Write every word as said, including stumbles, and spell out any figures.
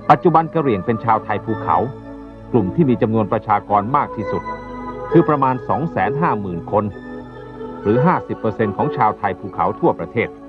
ปัจจุบันกะเหรี่ยงเป็นชาวไทยภูเขากลุ่มที่มีจำนวนประชากรมากที่สุดคือประมาณ สองแสนห้าหมื่น คนหรือ ห้าสิบเปอร์เซ็นต์ ของชาวไทยภูเขาทั่วประเทศ